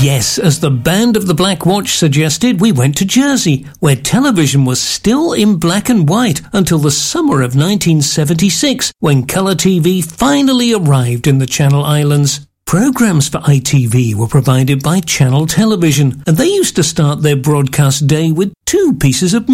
Yes, as the Band of the Black Watch suggested, we went to Jersey, where television was still in black and white until the summer of 1976, when colour TV finally arrived in the Channel Islands. Programmes for ITV were provided by Channel Television, and they used to start their broadcast day with 2 pieces of